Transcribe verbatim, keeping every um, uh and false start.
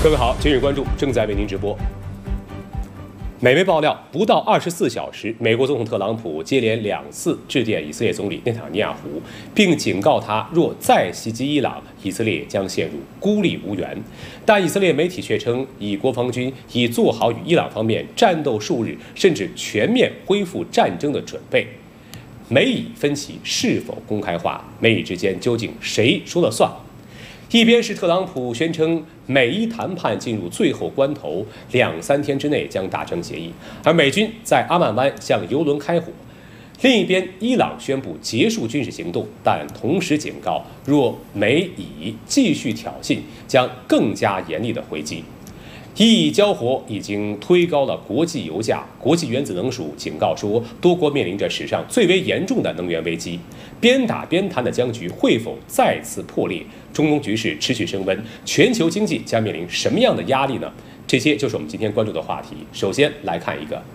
各位好，今日关注正在为您直播。美媒爆料，不到二十四小时，美国总统特朗普接连两次致电以色列总理内塔尼亚胡，并警告他，若再袭击伊朗，以色列将陷入孤立无援。但以色列媒体却称，以国防军已做好与伊朗方面战斗数日，甚至全面恢复战争的准备。美以分歧是否公开化？美以之间究竟谁说了算？一边是特朗普宣称美伊谈判进入最后关头，两三天之内将达成协议，而美军在阿曼湾向油轮开火；另一边，伊朗宣布结束军事行动，但同时警告，若美以继续挑衅，将更加严厉的回击。伊以交火已经推高了国际油价，国际原子能署警告说，多国面临着史上最为严重的能源危机。边打边谈的僵局会否再次破裂？中东局势持续升温，全球经济将面临什么样的压力呢？这些就是我们今天关注的话题。首先来看一个